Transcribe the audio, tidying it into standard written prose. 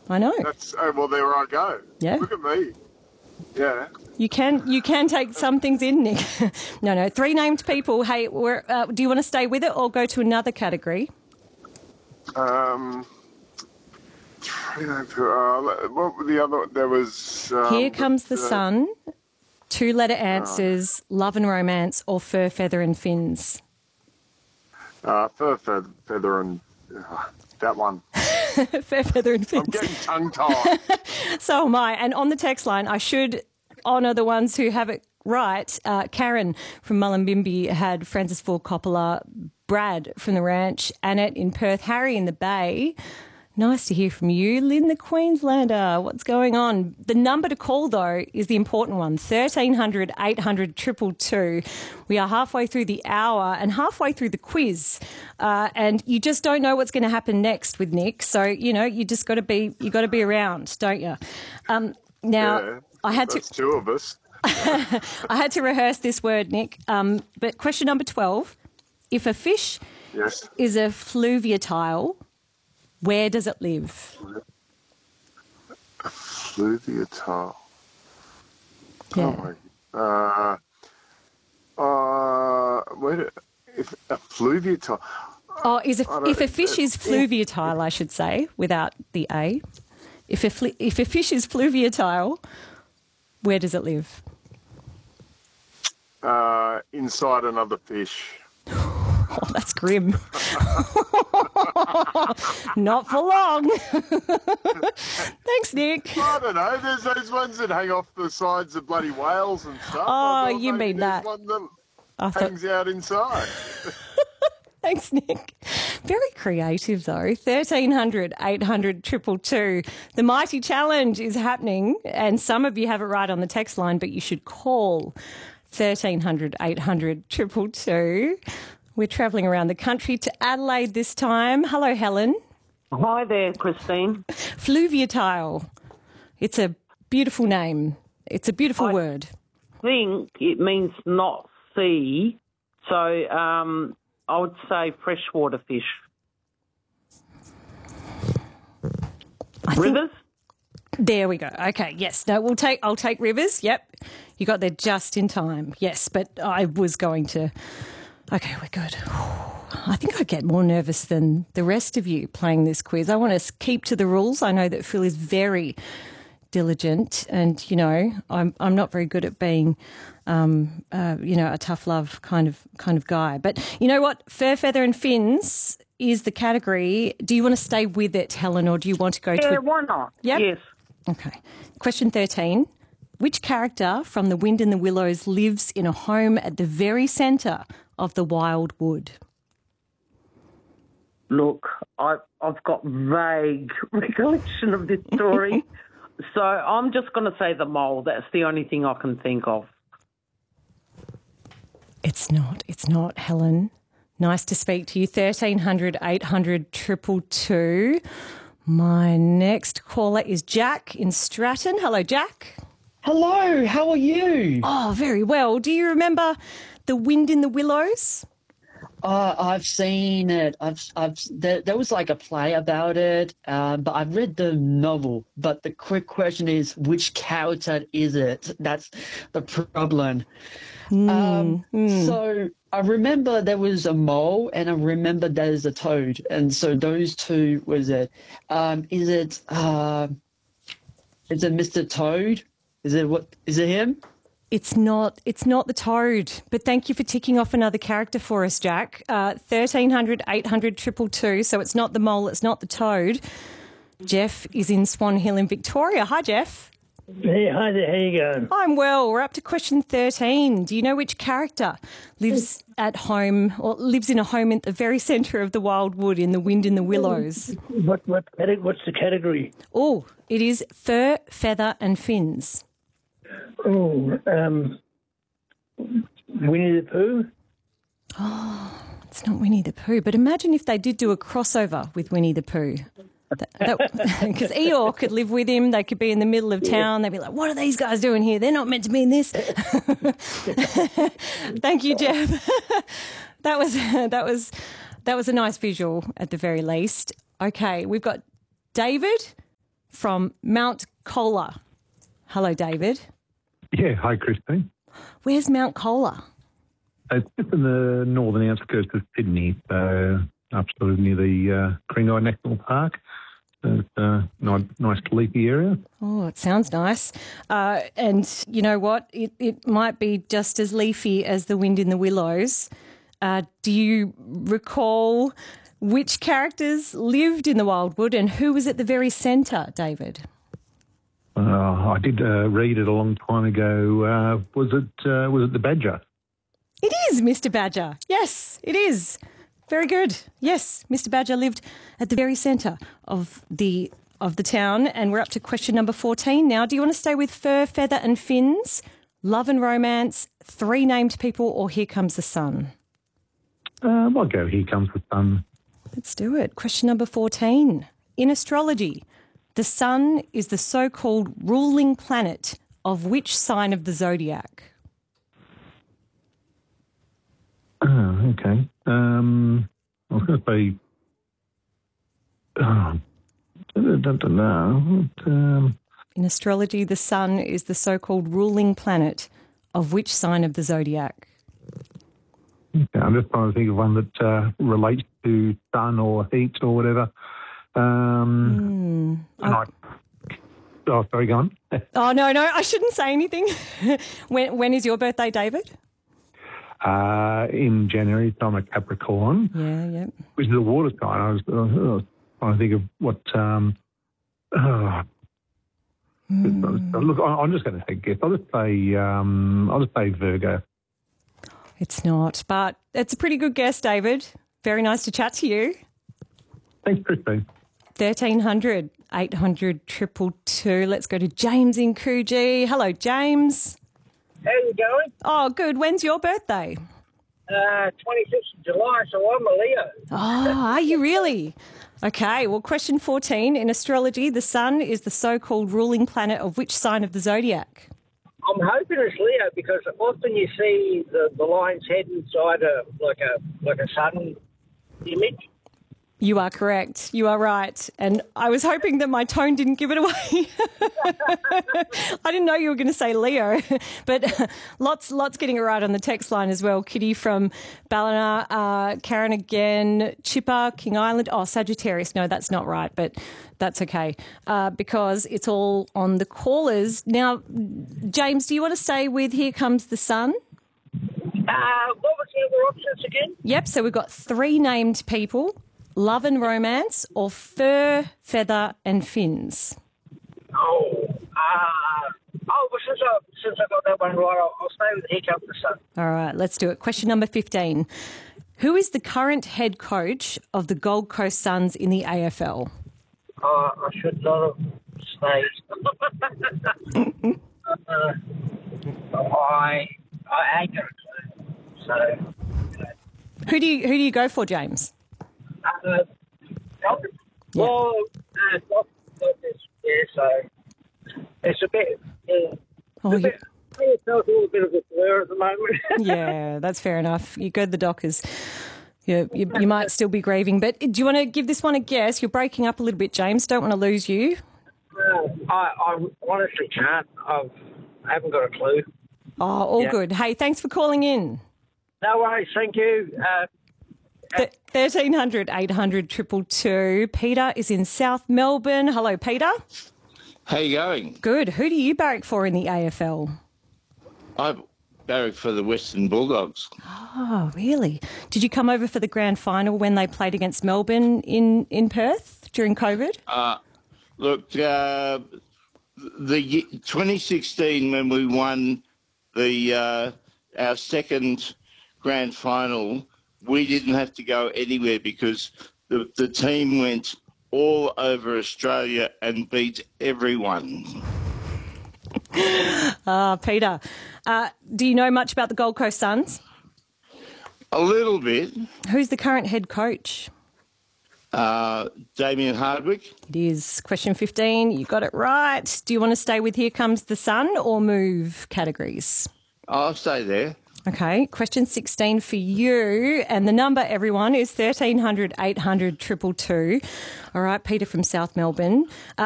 I know. Well, there I go. Yeah. Look at me. Yeah. You can take some things in, Nick. No. 3 named people. Hey, do you want to stay with it or go to another category? 3 named people. What were the other? There was. Here Comes the Sun. 2-letter answers: Love and Romance or Fur, Feather and Fins. Fur, feather, and that one. Fur, Feather and Fins. I'm getting tongue-tied. So am I. And on the text line, I should honour the ones who have it right. Karen from Mullumbimby had Francis Ford Coppola, Brad from the Ranch, Annette in Perth, Harry in the Bay. Nice to hear from you. Lynn the Queenslander, what's going on? The number to call, though, is the important one, 1300 800 222. We are halfway through the hour and halfway through the quiz, and you just don't know what's going to happen next with Nick. So, you just got to be around, don't you? Now, yeah, that's 2 of us. I had to rehearse this word, Nick. But question number 12, if a fish is a fluviatile, where does it live? A fluviatile. Yeah. If a fluviatile. Oh, if a fish is fluviatile, I should say, without the A. If a fish is fluviatile, where does it live? Inside another fish. Oh, that's grim. Not for long. Thanks, Nick. I don't know. There's those ones that hang off the sides of bloody whales and stuff. Oh, you mean that? One that hangs out inside. Thanks, Nick. Very creative, though. 1300 800 222. The Mighty Challenge is happening, and some of you have it right on the text line, but you should call 1300 800 222. We're travelling around the country to Adelaide this time. Hello, Helen. Hi there, Christine. Fluviatile. It's a beautiful name. It's a beautiful word. I think it means not sea, so I would say freshwater fish. Rivers? There we go. Okay, yes. No, I'll take rivers. Yep. You got there just in time. Yes, but I was going to... Okay, we're good. I think I get more nervous than the rest of you playing this quiz. I want to keep to the rules. I know that Phil is very diligent and, I'm not very good at being, a tough love kind of guy. But you know what? Fur, Feather and Fins is the category. Do you want to stay with it, Helen, or do you want to go to... Yeah, why not? Yep. Yes. Okay. Question 13. Which character from The Wind in the Willows lives in a home at the very centre of the wild wood? Look, I've got vague recollection of this story, so I'm just going to say the mole. That's the only thing I can think of. It's not, Helen. Nice to speak to you. 1300 800 222. My next caller is Jack in Stratton. Hello, Jack. Hello, how are you? Oh, very well. Do you remember The Wind in the Willows? I've seen it. There was like a play about it, but I've read the novel. But the quick question is, which character is it? That's the problem. So I remember there was a mole, and I remember there's a toad, and so those two was it. Is it Mr. Toad? Is it him? It's not the toad, but thank you for ticking off another character for us, Jack. 1300 800 222, so it's not the mole, it's not the toad. Jeff is in Swan Hill in Victoria. Hi, Jeff. Hey, hi there, how you going? I'm well. We're up to question 13. Do you know which character lives at home or lives in a home at the very centre of the wild wood in The Wind in the Willows? What's the category? Oh, it is Fur, Feather and Fins. Oh, Winnie the Pooh? Oh, it's not Winnie the Pooh. But imagine if they did do a crossover with Winnie the Pooh. Because Eeyore could live with him. They could be in the middle of town. They'd be like, what are these guys doing here? They're not meant to be in this. Thank you, Jeff. That was a nice visual at the very least. Okay, we've got David from Mount Colah. Hello, David. Yeah, hi, Christine. Where's Mount Colah? It's just in the northern outskirts of Sydney, so up sort of near the Kringai National Park. So it's a nice leafy area. Oh, it sounds nice. And you know what? It might be just as leafy as the wind in the willows. Do you recall which characters lived in the Wildwood and who was at the very centre, David? I did read it a long time ago. Was it the Badger? It is Mr. Badger. Yes, it is. Very good. Yes, Mr. Badger lived at the very centre of the town, and we're up to question number 14 now. Do you want to stay with Fur, Feather and Fins, Love and Romance, Three Named People, or Here Comes the Sun? I'll go Here Comes the Sun. Let's do it. Question number 14. In astrology, the sun is the so-called ruling planet of which sign of the zodiac? Oh, okay. I was going to say, I don't know. In astrology, the sun is the so-called ruling planet of which sign of the zodiac? Okay, I'm just trying to think of one that relates to sun or heat or whatever. Sorry, go on. Oh, no, I shouldn't say anything. When is your birthday, David? In January, so I'm a Capricorn. Yeah. Which is a water sign. I was trying to think of what. Look, I'm just going to say guess. I'll just say Virgo. It's not, but it's a pretty good guess, David. Very nice to chat to you. Thanks, Christine. 1300 800 222. Let's go to James in Coogee. Hello, James. How you going? Oh, good. When's your birthday? 26th of July, so I'm a Leo. Oh, are you really? Okay, well, question 14. In astrology, the sun is the so-called ruling planet of which sign of the zodiac? I'm hoping it's Leo because often you see the lion's head inside like a sun image. You are correct. You are right. And I was hoping that my tone didn't give it away. I didn't know you were going to say Leo. But lots getting it right on the text line as well. Kitty from Ballina, Karen again, Chipper, King Island. Oh, Sagittarius. No, that's not right, but that's okay because it's all on the callers. Now, James, do you want to stay with Here Comes the Sun? What was the other options again? Yep, so we've got three named people. Love and Romance, or Fur, Feather and Fins? Since I got that one right, I'll stay with Here Comes the Sun. All right, let's do it. Question number 15. Who is the current head coach of the Gold Coast Suns in the AFL? I should not have stayed. I ain't got a clue. So, Who do you go for, James? Doctors. Yeah. Well, doctors. Yeah, so it's a bit. It's a little bit of a blur at the moment. Yeah, that's fair enough. You go to the Dockers. You might still be grieving, but do you want to give this one a guess? You're breaking up a little bit, James. Don't want to lose you. I honestly can't. I haven't got a clue. Oh, all good. Hey, thanks for calling in. No worries. Thank you. 1300 800 222. Peter is in South Melbourne. Hello, Peter. How you going? Good. Who do you barrack for in the AFL? I barrack for the Western Bulldogs. Oh, really? Did you come over for the grand final when they played against Melbourne in Perth during COVID? Look, the 2016 when we won our second grand final, we didn't have to go anywhere because the team went all over Australia and beat everyone. Peter, do you know much about the Gold Coast Suns? A little bit. Who's the current head coach? Damien Hardwick. It is. Question 15. You got it right. Do you want to stay with Here Comes the Sun or move categories? I'll stay there. Okay, question 16 for you. And the number, everyone, is 1300 800 222. All right, Peter from South Melbourne.